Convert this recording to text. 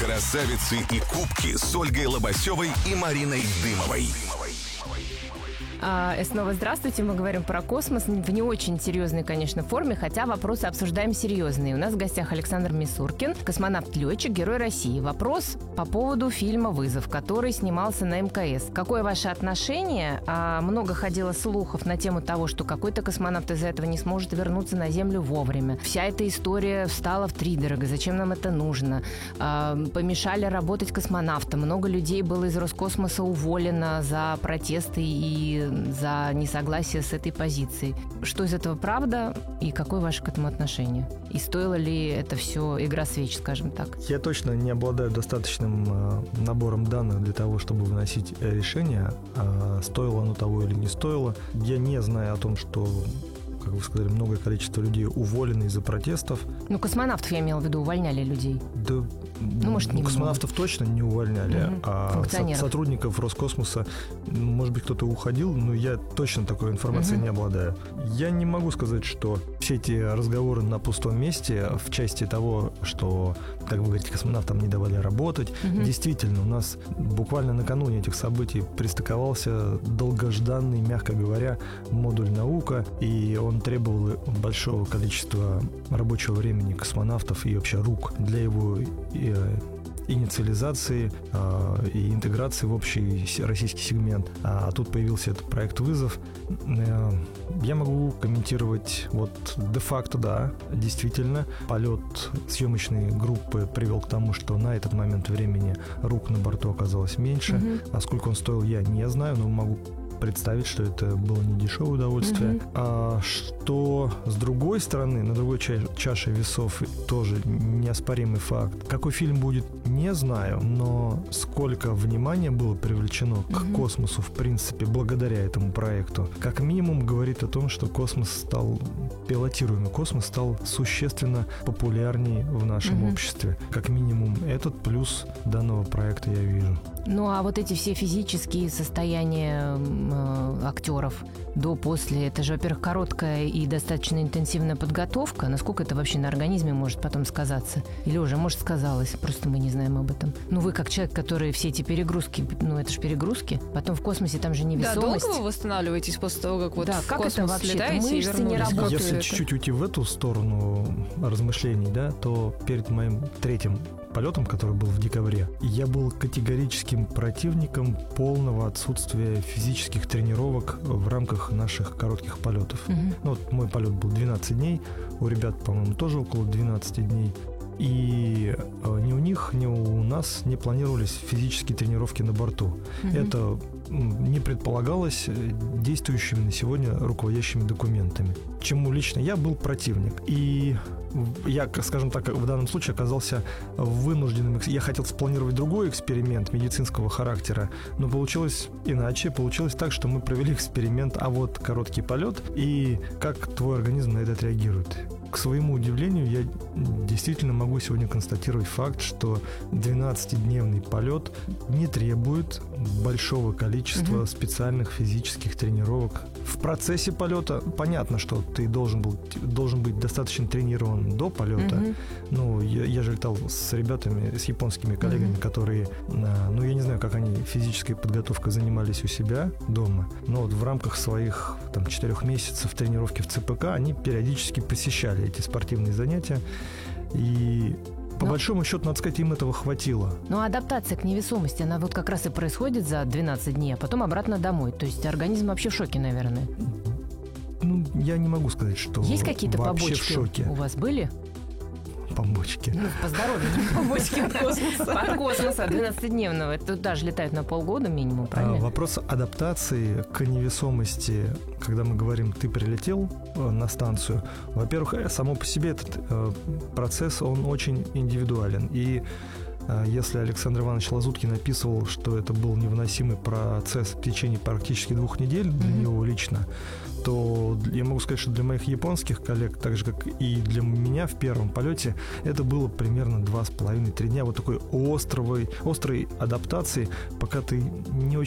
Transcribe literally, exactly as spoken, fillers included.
Красавицы и кубки с Ольгой Лобасевой и Мариной Дымовой. И снова здравствуйте, мы говорим про космос в не очень серьезной, конечно, форме, хотя вопросы обсуждаем серьезные. У нас в гостях Александр Мисуркин, космонавт-летчик, Герой России. Вопрос по поводу фильма «Вызов», который снимался на эм ка эс. Какое ваше отношение? Много ходило слухов на тему того, что какой-то космонавт из-за этого не сможет вернуться на Землю вовремя. Вся эта история встала втридорога. Зачем нам это нужно? Помешали работать космонавтам. Много людей было из Роскосмоса уволено за протесты и за несогласие с этой позицией. Что из этого правда и какое ваше к этому отношение? И стоило ли это все игра свеч, скажем так? Я точно не обладаю достаточным э, набором данных для того, чтобы выносить решение, э, стоило оно того или не стоило. Я не знаю о том, что, как вы сказали, многое количество людей уволены из-за протестов. Ну, космонавтов, я имела в виду, увольняли людей. Да, ну, может, не космонавтов много. Точно не увольняли, угу. а со- сотрудников Роскосмоса, может быть, кто-то уходил, но я точно такой информацией угу. не обладаю. Я не могу сказать, что все эти разговоры на пустом месте в части того, что, как вы говорите, космонавтам не давали работать. Угу. Действительно, у нас буквально накануне этих событий пристыковался долгожданный, мягко говоря, модуль «Наука», и он требовал большого количества рабочего времени космонавтов и вообще рук для его и, инициализации э, и интеграции в общий российский сегмент. А тут появился этот проект «Вызов». Э, я могу комментировать вот де-факто, да, действительно, полет съемочной группы привел к тому, что на этот момент времени рук на борту оказалось меньше. Mm-hmm. А сколько он стоил, я не знаю, но могу представить, что это было не дешевое удовольствие. Mm-hmm. А что с другой стороны, на другой ча- чаше весов тоже неоспоримый факт. Какой фильм будет, не знаю, но сколько внимания было привлечено mm-hmm. к космосу, в принципе, благодаря этому проекту, как минимум говорит о том, что космос стал, пилотируемый космос стал существенно популярнее в нашем mm-hmm. обществе. Как минимум этот плюс данного проекта я вижу. Ну, а вот эти все физические состояния э, актеров до, после, это же, во-первых, короткая и достаточно интенсивная подготовка. Насколько это вообще на организме может потом сказаться? Или уже, может, сказалось, просто мы не знаем об этом. Ну, вы как человек, который все эти перегрузки, ну, это же перегрузки, потом в космосе там же невесомость. Да, долго вы восстанавливаетесь после того, как вот да, в как космос это вообще? летаете и Мышцы не работают. Если чуть-чуть уйти в эту сторону размышлений, да, то перед моим третьим полетом, который был в декабре, я был категорическим противником полного отсутствия физических тренировок в рамках наших коротких полетов. Mm-hmm. Ну, вот мой полет был двенадцать дней, у ребят, по-моему, тоже около двенадцать дней. И ни у них, ни у нас не планировались физические тренировки на борту. Mm-hmm. Это не предполагалось действующими на сегодня руководящими документами, чему лично я был противник. И я, скажем так, в данном случае оказался вынужденным. Я хотел спланировать другой эксперимент медицинского характера, но получилось иначе. Получилось так, что мы провели эксперимент, а вот короткий полет, и как твой организм на это отреагирует. К своему удивлению, я действительно могу сегодня констатировать факт, что двенадцатидневный полет не требует большого количества угу. специальных физических тренировок. В процессе полета понятно, что ты должен, был, должен быть достаточно тренирован до полета. Угу. Ну, я, я же летал с ребятами, с японскими коллегами, угу. которые, ну, я не знаю, как они физической подготовкой занимались у себя дома, но вот в рамках своих там четырех месяцев тренировки в ЦПК они периодически посещали эти спортивные занятия, и по Но... большому счету, надо сказать, им этого хватило. Ну, адаптация к невесомости, она вот как раз и происходит за двенадцать дней, а потом обратно домой. То есть организм вообще в шоке, наверное. Ну, я не могу сказать, что есть какие-то вообще побочки в шоке. У вас были? Побочки. Ну, по здоровью, не побочки от космоса. От космоса двенадцатидневного. Это даже летают на полгода минимум, правильно? А, вопрос адаптации к невесомости, когда мы говорим, ты прилетел на станцию, во-первых, само по себе этот э, процесс, он очень индивидуален. И э, если Александр Иванович Лазуткин описывал, что это был невыносимый процесс в течение практически двух недель для mm-hmm. него лично, то я могу сказать, что для моих японских коллег, так же, как и для меня в первом полете, это было примерно два с половиной - три дня вот такой острой, острой адаптации, пока ты не очень